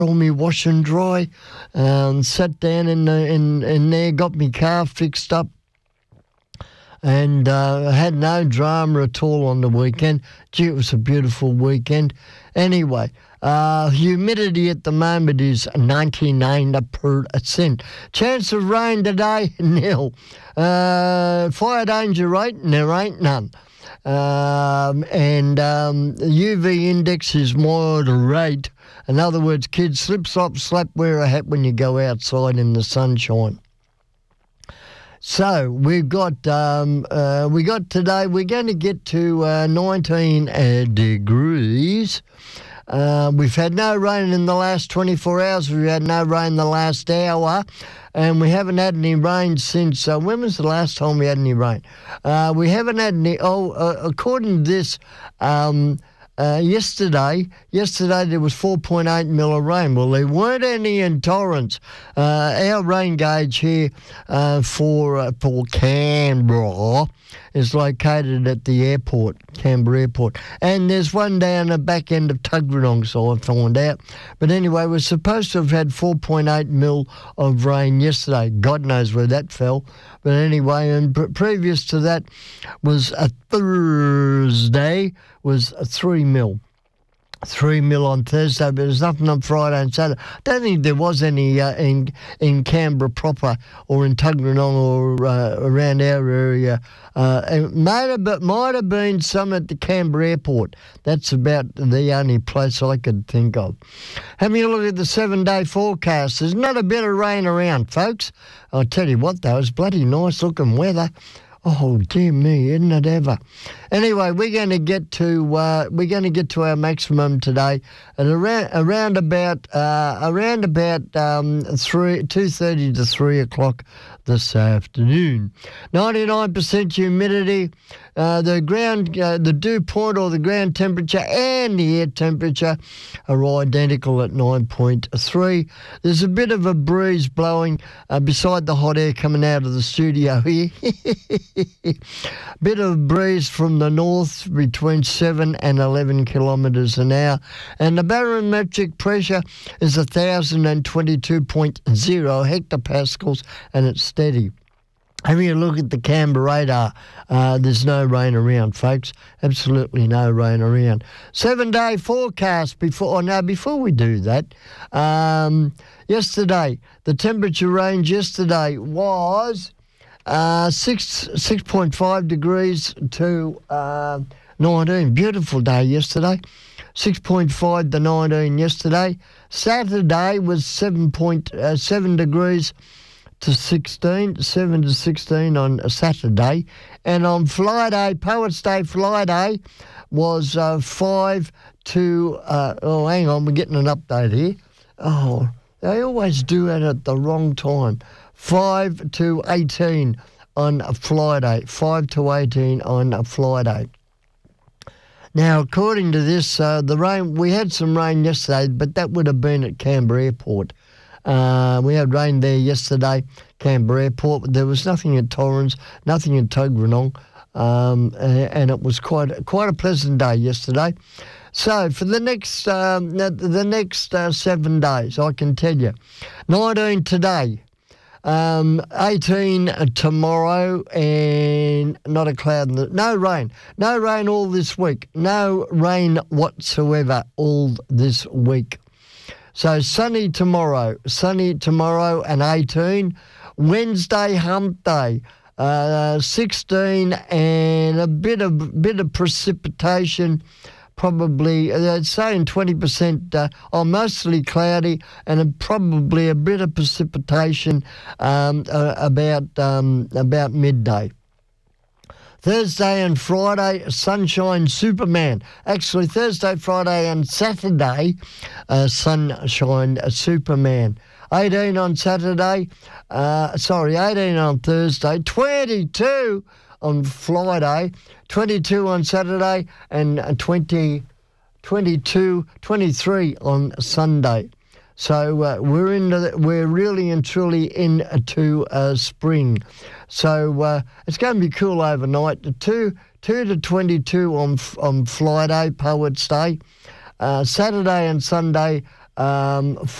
all me wash and dry. Sat down in there, got me car fixed up, and had no drama at all on the weekend. Gee, it was a beautiful weekend. Anyway, humidity at the moment is 99%. Chance of rain today, nil. Fire danger rate, there ain't none. UV index is moderate. In other words, kids, slip, slop, slap, wear a hat when you go outside in the sunshine. So we've got today, we're going to get to 19 degrees. We've had no rain in the last 24 hours. We've had no rain the last hour. And we haven't had any rain since, when was the last time we had any rain? We haven't had any, according to this, yesterday there was 4.8 mil of rain. Well, there weren't any in Torrens. Our rain gauge here for Canberra is located at the airport, Canberra Airport. And there's one down the back end of Tuggeranong, so I found out. But anyway, we're supposed to have had 4.8 mil of rain yesterday. God knows where that fell. But anyway, and previous to that was a Thursday, was 3 mil. 3 mil on Thursday, but there's nothing on Friday and Saturday. I don't think there was any in Canberra proper or in Tuggeranong or around our area. It might have been some at the Canberra Airport. That's about the only place I could think of. Having a look at the 7-day forecast, there's not a bit of rain around, folks. I'll tell you what, though, it's bloody nice looking weather. Oh dear me, isn't it ever? Anyway, we're going to get to our maximum today at around about 2:30 to 3 o'clock this afternoon. 99% humidity. The dew point or the ground temperature and the air temperature are identical at 9.3. There's a bit of a breeze blowing beside the hot air coming out of the studio here. Bit of breeze from the north between 7 and 11 kilometres an hour. And the barometric pressure is 1,022.0 hectopascals, and it's steady. Having a look at the Canberra radar, there's no rain around, folks. Absolutely no rain around. 7-day forecast before we do that. Yesterday, the temperature range yesterday was 6.5 degrees to 19. Beautiful day yesterday. 6.5 to 19 yesterday. Saturday was 7 degrees to 16, 7 to 16 on a Saturday. And on Friday, Poets Day Friday, was 5 to, hang on, we're getting an update here. Oh, they always do it at the wrong time. 5 to 18 on a Friday, 5 to 18 on a Friday. Now, according to this, the rain, we had some rain yesterday, but that would have been at Canberra Airport. We had rain there yesterday, Canberra Airport, but there was nothing at Torrens, nothing in Tuggeranong, and it was quite a pleasant day yesterday. So for the next 7 days, I can tell you, 19 today, 18 tomorrow, and not a cloud. No rain all this week. No rain whatsoever all this week. So sunny tomorrow and 18. Wednesday hump day, 16, and a bit of precipitation. Probably, they're saying 20%, mostly cloudy, and probably a bit of precipitation about midday. Thursday and Friday, sunshine Superman. Actually, Thursday, Friday and Saturday, sunshine Superman. 18 on Saturday, 18 on Thursday, 22 on Friday, 22 on Saturday, and 23 on Sunday. So we're really and truly into spring. So it's going to be cool overnight. 2 to 22 on Friday, Poets Day. Saturday and Sunday, um,